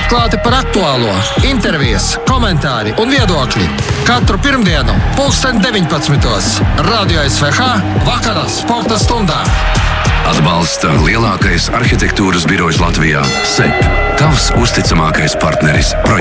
atklāti par aktuālo, intervijas, komentāri un viedokļi. Katru pirmdienu, 2019. Radio SVH vakarā sporta stundā. Atbalsta lielākais arhitektūras birojs Latvijā – SEP. Tavs uzticamākais partneris projektā.